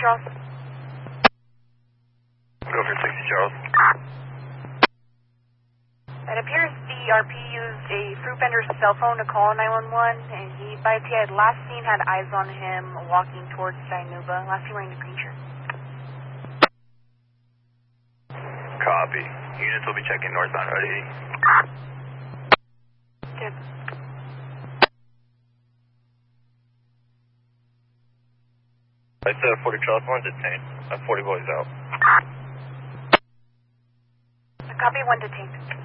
Charles. Go for 60, Charles. It appears the RP used a fruit vendor's cell phone to call 911, and he advised he had last seen had eyes on him walking towards Dinuba, last seen wearing the green shirt. Copy. Units will be checking northbound Route 80. Good. I said 40 Charles, one detained. 40 boys out. Copy, one detained.